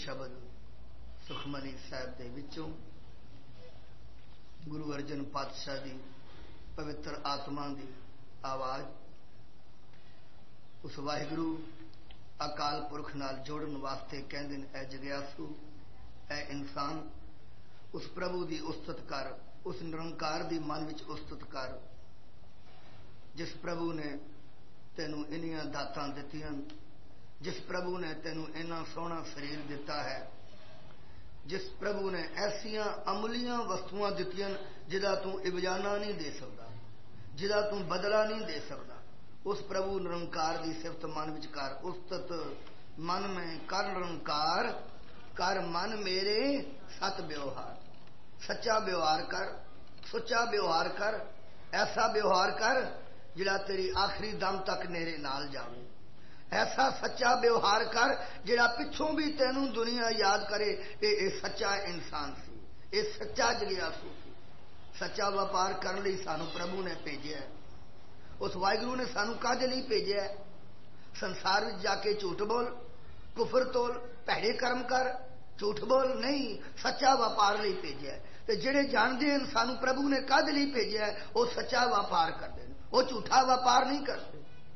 शब्द सुखमनी साहब के विचों गुरु अर्जन पातशाह की पवित्र आत्मा की आवाज़ उस वाहिगुरु अकाल पुरख नाल जोड़न वास्ते कहते हैं, ऐ जग्यासू ऐ इंसान उस प्रभु की उस्तत कर, उस निरंकार की मन विच उस्तत कर जिस प्रभु ने तेनू इन्नियां दातां दित्तियां, जिस प्रभु ने तेनू इन्ना सोहना शरीर दिता है, जिस प्रभु ने ऐसिया अमूलियां वस्तुआं दित्तियां जिदा तू इबजाना नहीं दे सकता, जिदा तू बदला नहीं दे सकता। उस प्रभु निरंकार की सिफत मन विच कर, उस्तत मन में कर निरंकार, कर मन मेरे सत व्यवहार। सच्चा व्यवहार कर, सुच्चा व्यवहार कर, ऐसा व्यवहार कर जिहड़ा तेरी आखिरी दम तक मेरे नाल जावे। ऐसा सच्चा व्यवहार कर जिहड़ा पिछों भी तेनू दुनिया याद करे ये सच्चा इंसान सी, ये सच्चा जग्यासू सी। सच्चा व्यापार करने लई सानू प्रभु ने भेजा। उस वाहिगुरू ने सानू काहदे लई भेजा? संसार में जाके झूठ बोल, कुफर तोल, भैड़े कर्म कर, झूठ बोल नहीं, सच्चा व्यापार लई भेजा। ते जिहड़े जानते हैं सानू प्रभु ने काहदे लई भेजा, वो सच्चा व्यापार करते हैं, वो झूठा व्यापार नहीं करते।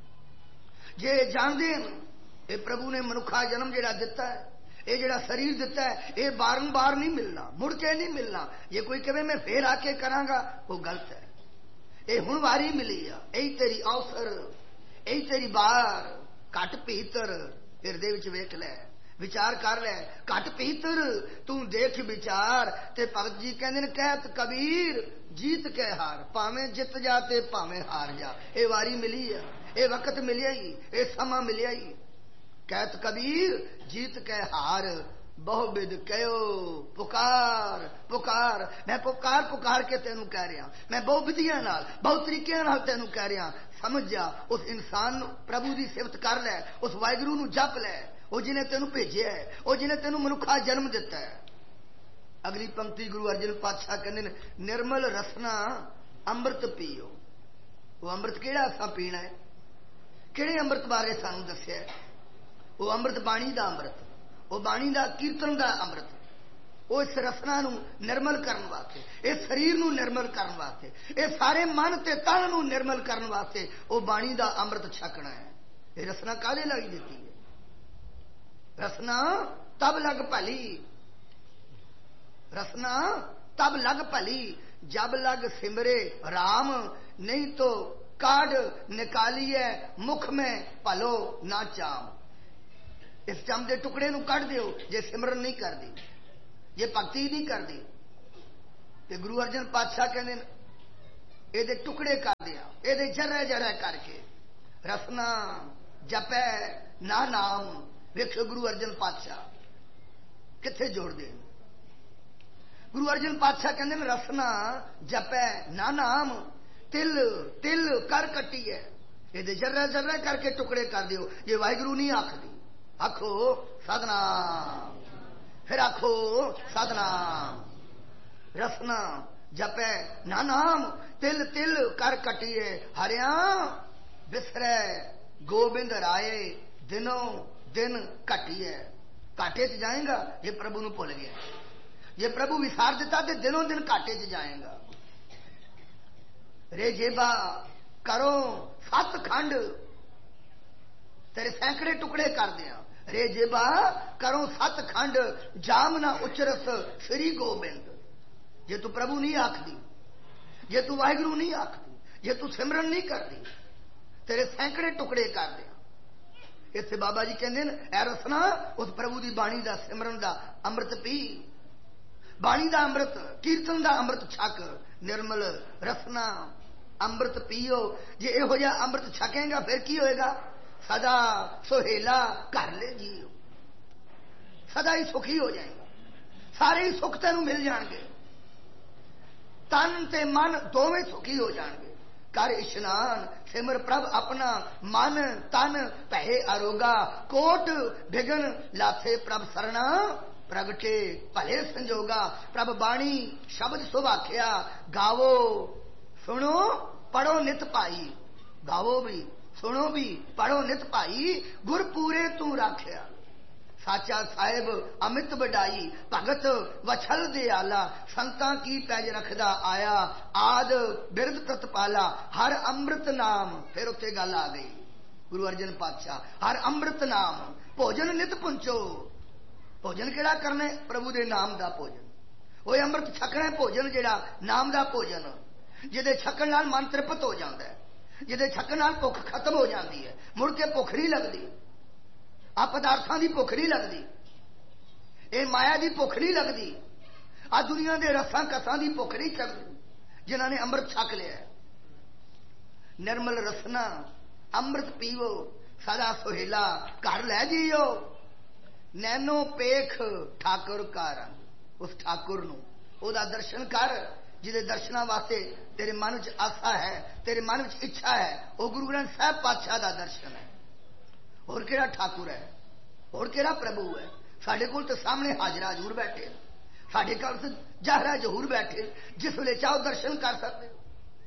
जे जानते हैं ये प्रभु ने मनुखा जन्म जिहड़ा दिता है, ये जिहड़ा शरीर दिता है, ये बारंबार नहीं मिलना, मुड़ के नहीं मिलना। जे कोई कहे मैं फिर आके करांगा, वो गलत है। ये हुण वारी मिली आ, यही तेरी अवसर, यही तेरी बार। घट भीतर हिरदे विच वेख लै, विचार कर लै। घट भीतर तू देख विचार। ते भगत जी कहंदे ने, कहत कबीर जीत के हार, भावें जित जा ते भावें हार जा। ये वारी मिली आ, ये वक्त मिलिया ही, ये समा मिलिया ही। कहत कबीर जीत के हार, बहुबिद कहो पुकार पुकार। मैं पुकार पुकार के तेनू कह रहा, मैं बहु विधियां नाल, बहु तरीकियां नाल तेनू कह रहा। समझ जा, उस इंसान प्रभु की सिफत कर लै, उस वाहिगुरू नू जप लै, वो जिन्हें तेनू भेजा है, वो जिन्हें तेनू मनुखा जन्म दिता है। अगली पंक्ति गुरु अर्जन पातशाह कहते हैं, निर्मल रसना अमृत पीओ। वो अमृत केड़ा असां पीना है? किहड़े अमृत बारे सानू दस्सिया है? वो अमृत बाणी दा अमृत, वो बाणी दा कीर्तन दा अमृत। वो इस रसना नू निर्मल करने वास्ते, इस शरीर नू निर्मल करने वास्ते, इस सारे मन ते तन नू निर्मल करने वास्ते वो बाणी दा अमृत छकना है। ये रसना काहदे लई दित्ती है? रसना तब लग भली, रसना तब लग भली जब लग सिमरे राम, नहीं तो काढ़ निकालिए मुख में भलो ना चाम। इस चम के टुकड़े नू कढ़ दियो जे सिमरन नहीं कर दी, जे भगती नहीं कर दी। ते गुरु अर्जन पातशाह कहते ये टुकड़े कर दिया, ये जरे जरे करके रसना जपै ना नाम। वेखो गुरु अर्जन पातशाह किथे जोड़ दे। गुरु अर्जन पातशाह कहते हैं, रसना जपै ना नाम, तिल तिल कर कटी है। ये जर्रा जर्रा करके टुकड़े कर दियो, ये वाहिगुरू नहीं आखदी। आखो सतनाम, फिर आखो सतनाम। रसना जपै ना नाम, तिल तिल कर कटिए, हरिया बिसरै गोबिंद राये, दिनों दिन घटिए। घाटे च जाएगा ये प्रभु नू भुल गया, ये प्रभु विसार दिता तो दिनों दिन घाटे च जाएगा। रे जेबा करो सत खंड, तेरे सैकड़े टुकड़े कर दिया। रे जेबा करो सत खंड, जाम ना उचरस श्री गोबिंद। जे तू प्रभु नहीं आखदी, जे तू वाहिगुरू नहीं आखदी, जे तू सिमरन नहीं करती, तेरे सैकड़े टुकड़े कर दिया। इत्थे बाबा जी कहते हैं, ऐ रसना उस प्रभु की बाणी का सिमरन का अमृत पी, बाणी का अमृत, कीर्तन का अमृत छक। निर्मल रसना अमृत पीओ। जे इहो जिहा अमृत छकेगा फिर की होएगा? सदा सुहेला कर ले जियो, सदा ही सुखी हो जाएगा, सारे ही सुख तेनू मिल जाएंगे, तन ते मन दोवें सुखी हो जाएंगे। कर इशनान सिमर प्रभ अपना, मन तन भय अरोगा, कोट भिगन लाथे प्रभ सरना, प्रगटे भले संजोगा। प्रभ बाणी शब्द सुभाख्या, गावो सुनो पढ़ो नित पाई। गावो भी सुनो भी पढ़ो नित पाई, गुर पूरे तू राख्या। साचा साहिब अमित वडाई भगत वछल दे आला संतां की पैज रखदा आया आद बिरद प्रतपाला हर अमृत नाम। फिर उत्ते गल आ गई गुरु अर्जन पातशाह हर अमृत नाम भोजन नित पुंचो। भोजन केड़ा करना है? प्रभु दे नाम दा भोजन। वो अमृत छकना है भोजन जेड़ा नाम दा भोजन जिहदे छकण नाल मन तृप्त हो जाता है, जिहदे छकण नाल भुख खत्म हो जाती है, मुड़ के भुख नहीं लगती। आ पदार्थां की भुख नहीं लगती, ये माया की भुख नहीं लगती, आ दुनिया के रसां कसां की भुख नहीं लगती जिन्होंने अमृत छक लिया। निर्मल रसना अमृत पीवो सदा सुहेला घर लै जियो। नैनो पेख ठाकुर का रंग। उस ठाकुर नूं ओदा दर्शन कर जिहदे दर्शनां वास्ते तेरे मन च आसा है, तेरे मन च इच्छा है। वह गुरु ग्रंथ साहब पातशाह का दर्शन है। और केड़ा ठाकुर है, और केड़ा प्रभु है? साडे कोल तो सामने हाजरा हजूर बैठे, साडे कोल तो जहरा जहूर बैठे, जिस वेले चाहो दर्शन कर सकते हो।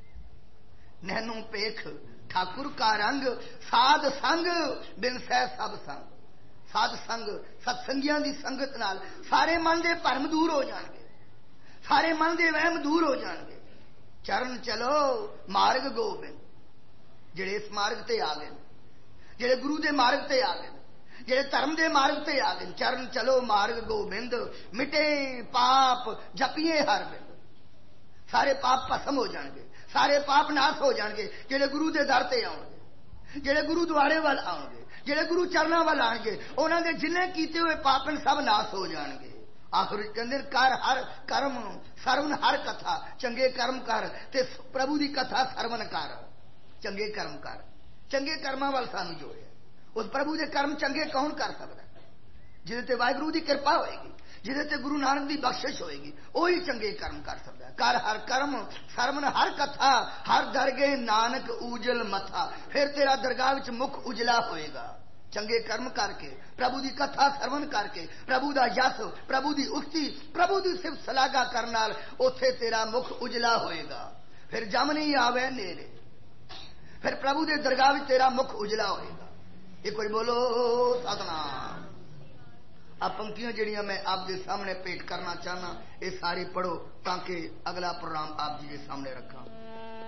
नैनो पेख ठाकुर का रंग साध संग बिन सह सब संग। साध संग सत्संगियां की संगत नाल सारे मन के भरम दूर हो जाएंगे, सारे मन के वहम दूर हो जाएंगे। चरण चलो मार्ग गोबिंद। जेड़े इस मार्ग ते आ गए, जेड़े गुरु के मार्ग ते आ गए, जेड़े धर्म के मार्ग ते आ गए, चरण चलो मार्ग गोबिंद मिटे पाप जपिए हर बिंद। सारे पाप भस्म हो जाएंगे, सारे पाप नाश हो जाएंगे जेड़े गुरु के दर ते आउणगे, जेड़े गुरु द्वारे वाल आउणगे, जेड़े गुरु चरणों वाल आउणगे। उन्हां दे जिन्ने कीते हुए पाप सब नाश हो जाएंगे। आखिर कहंदे कर हर कर्म सरवण हर कथा। चंगे कर्म कर ते प्रभु की कथा सरवण कर। चंगे कर्म कर, चंगे कर्मां वाल सानू जोड़े। उस प्रभु के कर्म चंगे कौन कर सकता? जिहदे ते वाहिगुरू की कृपा होएगी, जिहदे ते गुरु नानक की बख्शिश होएगी, वही चंगे कर्म कर सकता है। कर हर कर्म सरवण हर कथा हर दरगे नानक उजल मथा। फिर तेरा दरगाह विच मुख उजला होएगा। चंगे कर्म करके प्रभु की कथा सरवण करके प्रभु का यश प्रभु की उक्ति प्रभु की सिर्फ सलागा करने नाल उथे तेरा मुख उजला होएगा। फिर जम नहीं आवे नेरे, फिर प्रभु के दरगाह में तेरा मुख उजला होएगा। एक बार बोलो सतनाम। अब पंक्तियां जड़ियां मैं आपके सामने पेश करना चाहना, ये सारी पढ़ो ताकि अगला प्रोग्राम आप जी के सामने रखा।